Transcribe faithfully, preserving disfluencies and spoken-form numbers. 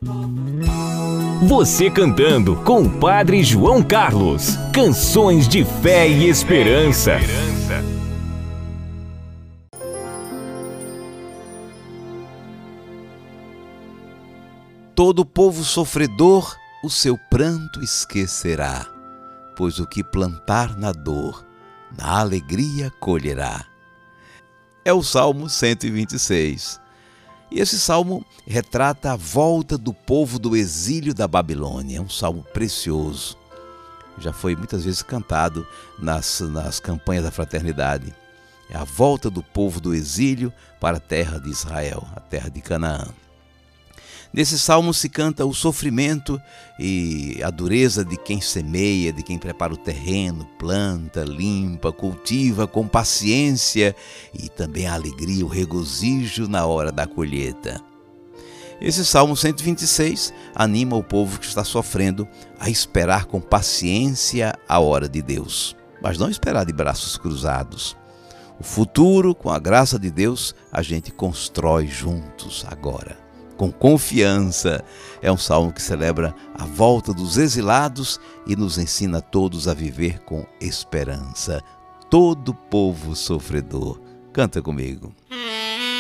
Você cantando com o Padre João Carlos. Canções de fé e esperança. Todo povo sofredor o seu pranto esquecerá, pois o que plantar na dor, na alegria colherá. É o Salmo cento e vinte e seis. E esse salmo retrata a volta do povo do exílio da Babilônia. É um salmo precioso. Já foi muitas vezes cantado nas, nas campanhas da fraternidade. É a volta do povo do exílio para a terra de Israel, a terra de Canaã. Nesse salmo se canta o sofrimento e a dureza de quem semeia, de quem prepara o terreno, planta, limpa, cultiva com paciência, e também a alegria, o regozijo na hora da colheita. Esse Salmo cento e vinte e seis anima o povo que está sofrendo a esperar com paciência a hora de Deus, mas não esperar de braços cruzados. O futuro, com a graça de Deus, a gente constrói juntos agora. Com confiança. É um salmo que celebra a volta dos exilados e nos ensina a todos a viver com esperança. Todo povo sofredor. Canta comigo.